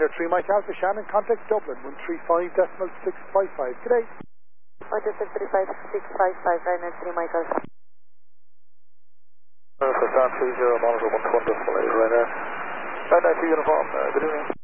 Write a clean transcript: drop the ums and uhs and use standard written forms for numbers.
3 Mike Alpha Shannon, contact Dublin, 135.655. Good day. 135.655, Ryanair 3 Mike Alpha. Star 30, monitor 120, Ryanair. Ryanair 2 uniform, good evening.